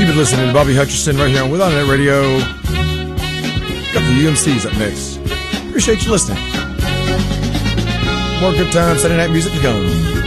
been listening to Bobby Hutcherson right here on Without Net Radio. Got the UMCs up next. Appreciate you listening. More good time Saturday night music to come.